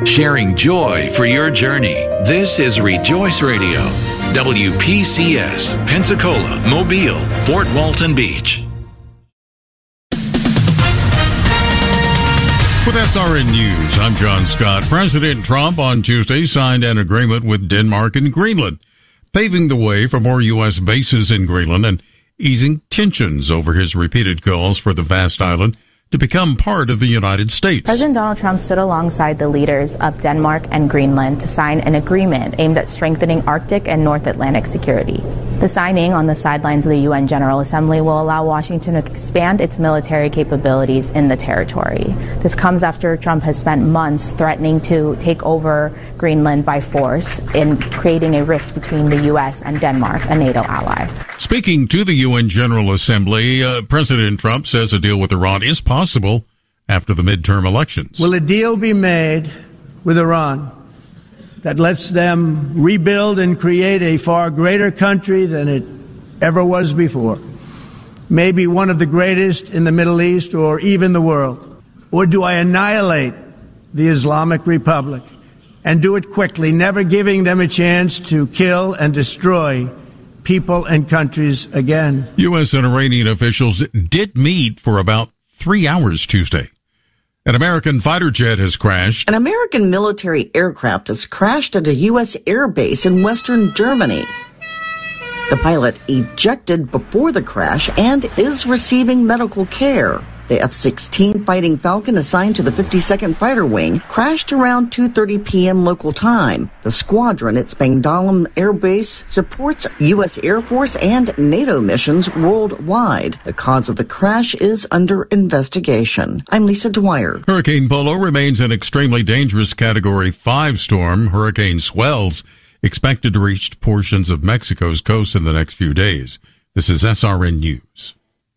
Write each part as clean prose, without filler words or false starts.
Sharing joy for your journey. This is Rejoice Radio. WPCS, Pensacola, Mobile, Fort Walton Beach. With SRN News, I'm John Scott. President Trump on Tuesday signed an agreement with Denmark and Greenland, paving the way for more U.S. bases in Greenland and easing tensions over his repeated calls for the vast island to become part of the United States. President Donald Trump stood alongside the leaders of Denmark and Greenland to sign an agreement aimed at strengthening Arctic and North Atlantic security. The signing on the sidelines of the UN General Assembly will allow Washington to expand its military capabilities in the territory. This comes after Trump has spent months threatening to take over Greenland by force in creating a rift between the U.S. and Denmark, a NATO ally. Speaking to the UN General Assembly, President Trump says a deal with Iran is possible after the midterm elections. Will a deal be made with Iran that lets them rebuild and create a far greater country than it ever was before? Maybe one of the greatest in the Middle East or even the world? Or do I annihilate the Islamic Republic and do it quickly, never giving them a chance to kill and destroy people and countries again? U.S. and Iranian officials did meet for about 3 hours Tuesday. An American fighter jet has crashed. An American military aircraft has crashed at a U.S. air base in western Germany. The pilot ejected before the crash and is receiving medical care. The F-16 Fighting Falcon assigned to the 52nd Fighter Wing crashed around 2:30 p.m. local time. The squadron at Spangdahlem Air Base supports U.S. Air Force and NATO missions worldwide. The cause of the crash is under investigation. I'm Lisa Dwyer. Hurricane Polo remains an extremely dangerous Category 5 storm. Hurricane swells expected to reach portions of Mexico's coast in the next few days. This is SRN News.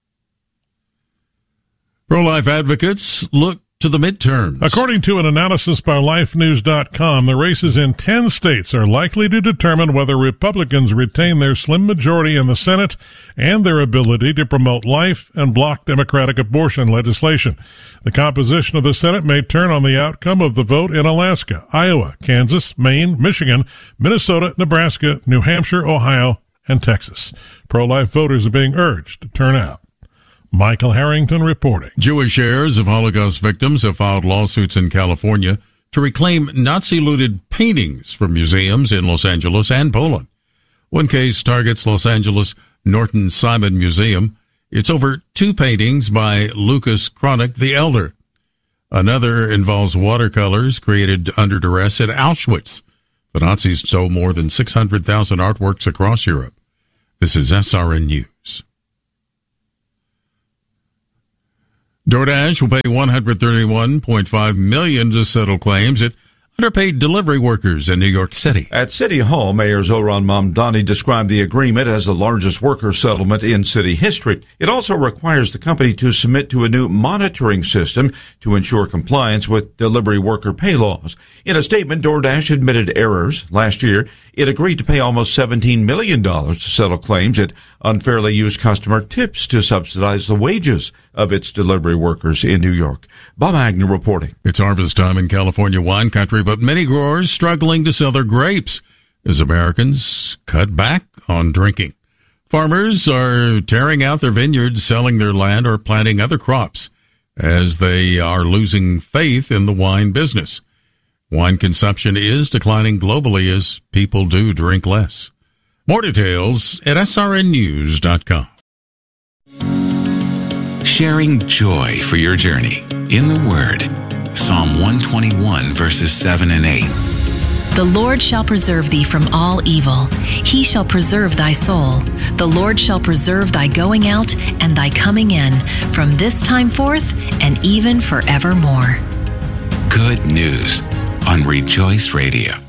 Pro-life advocates look to the midterms. According to an analysis by LifeNews.com, the races in 10 states are likely to determine whether Republicans retain their slim majority in the Senate and their ability to promote life and block Democratic abortion legislation. The composition of the Senate may turn on the outcome of the vote in Alaska, Iowa, Kansas, Maine, Michigan, Minnesota, Nebraska, New Hampshire, Ohio, and Texas. Pro-life voters are being urged to turn out. Michael Harrington reporting. Jewish heirs of Holocaust victims have filed lawsuits in California to reclaim Nazi-looted paintings from museums in Los Angeles and Poland. One case targets Los Angeles Norton Simon Museum. It's over 2 paintings by Lucas Cranach the Elder. Another involves watercolors created under duress at Auschwitz. The Nazis stole more than 600,000 artworks across Europe. This is SRN News. DoorDash will pay $131.5 million to settle claims it underpaid delivery workers in New York City. At City Hall, Mayor Zohran Mamdani described the agreement as the largest worker settlement in city history. It also requires the company to submit to a new monitoring system to ensure compliance with delivery worker pay laws. In a statement, DoorDash admitted errors. Last year, it agreed to pay almost $17 million to settle claims it unfairly used customer tips to subsidize the wages of its delivery workers in New York. Bob Agnew reporting. It's harvest time in California wine country, but many growers struggling to sell their grapes as Americans cut back on drinking. Farmers are tearing out their vineyards, selling their land, or planting other crops as they are losing faith in the wine business. Wine consumption is declining globally as people do drink less. More details at srnnews.com. Sharing joy for your journey in the Word. Psalm 121, verses 7 and 8. The Lord shall preserve thee from all evil. He shall preserve thy soul. The Lord shall preserve thy going out and thy coming in from this time forth and even forevermore. Good news on Rejoice Radio.